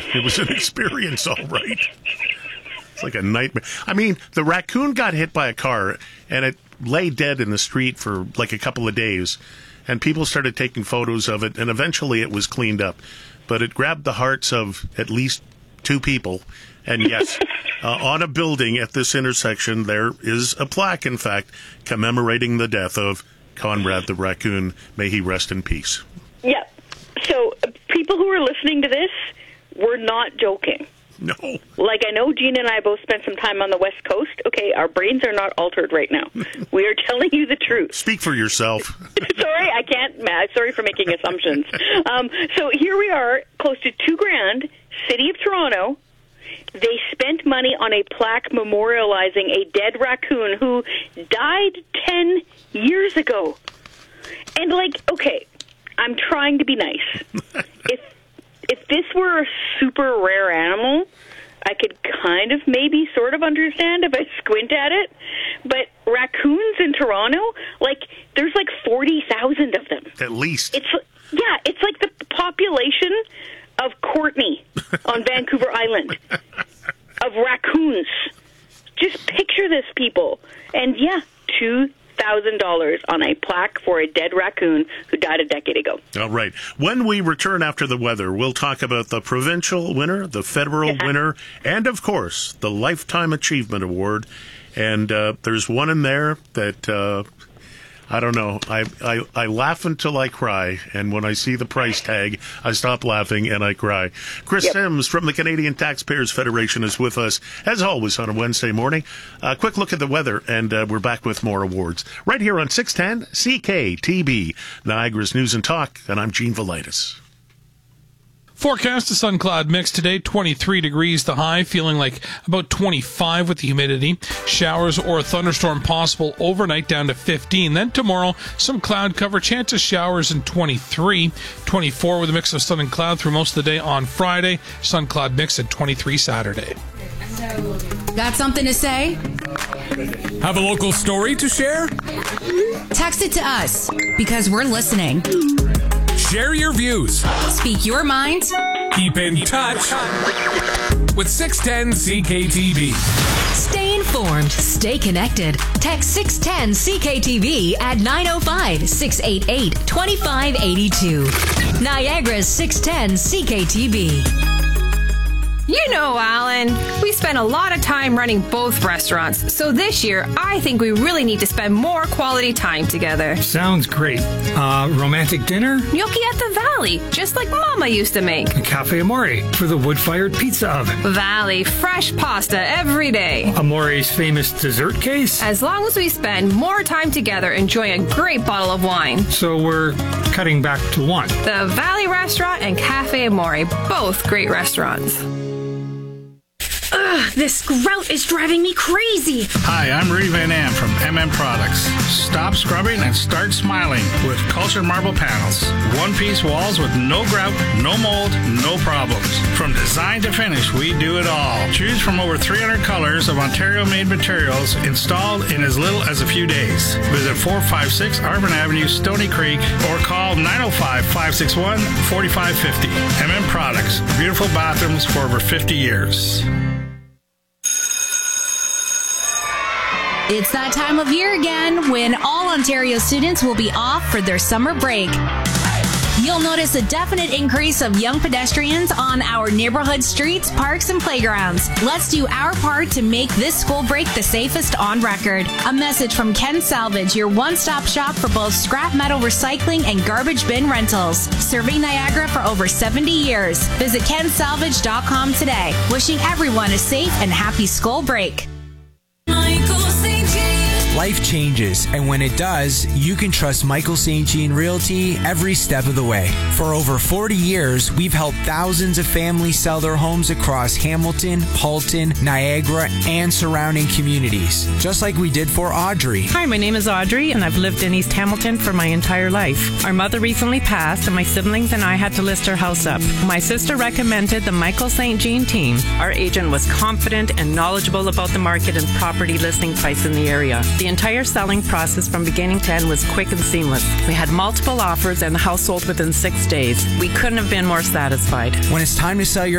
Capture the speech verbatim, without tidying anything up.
It was an experience, all right. It's like a nightmare. I mean, the raccoon got hit by a car, and it lay dead in the street for like a couple of days, and people started taking photos of it, and eventually it was cleaned up. But it grabbed the hearts of at least two people, and yes, uh, on a building at this intersection, there is a plaque, in fact, commemorating the death of Conrad the raccoon. May he rest in peace. Yeah. So uh, people who are listening to this, we're not joking. No. Like, I know Gina and I both spent some time on the West Coast. Okay, our brains are not altered right now. We are telling you the truth. Speak for yourself. Sorry, I can't. Sorry for making assumptions. Um, so here we are, close to two grand, City of Toronto. They spent money on a plaque memorializing a dead raccoon who died ten years ago. And, like, okay, I'm trying to be nice. If If this were a super rare animal, I could kind of maybe sort of understand if I squint at it. But raccoons in Toronto, like, there's like forty thousand of them. At least. It's Yeah, it's like the population of Courtney on Vancouver Island, of raccoons. Just picture this, people. And yeah, two thousand dollars on a plaque for a dead raccoon who died a decade ago. All right. When we return after the weather, we'll talk about the provincial winner, the federal Yeah. winner, and, of course, the Lifetime Achievement Award. And uh, there's one in there that, uh, I don't know, I, I, I laugh until I cry, and when I see the price tag, I stop laughing and I cry. Chris Yep. Sims from the Canadian Taxpayers Federation is with us, as always, on a Wednesday morning. A quick look at the weather, and uh, we're back with more awards. Right here on six ten C K T B, Niagara's News and Talk, and I'm Gene Velitis. Forecast a sun cloud mix today, twenty-three degrees the high, feeling like about twenty-five with the humidity. Showers or a thunderstorm possible overnight down to fifteen. Then tomorrow, some cloud cover, chance of showers in twenty-three. twenty-four with a mix of sun and cloud through most of the day on Friday. Sun cloud mix at twenty-three Saturday. Got something to say? Have a local story to share? Text it to us because we're listening. Share your views. Speak your mind. Keep in touch with six ten C K T V. Stay informed. Stay connected. Text six ten C K T V at nine oh five, six eight eight, two five eight two. Niagara's six ten C K T V. You know, Alan, we spent a lot of time running both restaurants, so this year I think we really need to spend more quality time together. Sounds great. Uh, romantic dinner? Gnocchi at the Valley, just like Mama used to make. Cafe Amore for the wood-fired pizza oven. Valley, fresh pasta every day. Amore's famous dessert case? As long as we spend more time together enjoying a great bottle of wine. So we're cutting back to one. The Valley Restaurant and Cafe Amore, both great restaurants. Ugh, this grout is driving me crazy. Hi, I'm Rudy Van Am from M M Products. Stop scrubbing and start smiling with Cultured Marble Panels. One-piece walls with no grout, no mold, no problems. From design to finish, we do it all. Choose from over three hundred colors of Ontario-made materials installed in as little as a few days. Visit four five six Arbor Avenue, Stony Creek, or call nine oh five, five six one, four five five oh. M M Products, beautiful bathrooms for over fifty years. It's that time of year again when all Ontario students will be off for their summer break. You'll notice a definite increase of young pedestrians on our neighborhood streets, parks, and playgrounds. Let's do our part to make this school break the safest on record. A message from Ken Salvage, your one-stop shop for both scrap metal recycling and garbage bin rentals. Serving Niagara for over seventy years. Visit ken salvage dot com today. Wishing everyone a safe and happy school break. Life changes, and when it does, you can trust Michael Saint Jean Realty every step of the way. For over forty years, we've helped thousands of families sell their homes across Hamilton, Halton, Niagara, and surrounding communities, just like we did for Audrey. Hi, my name is Audrey, and I've lived in East Hamilton for my entire life. Our mother recently passed, and my siblings and I had to list her house up. My sister recommended the Michael Saint Jean team. Our agent was confident and knowledgeable about the market and property listing price in the area. The entire selling process from beginning to end was quick and seamless. We had multiple offers and the house sold within six days. We couldn't have been more satisfied. When it's time to sell your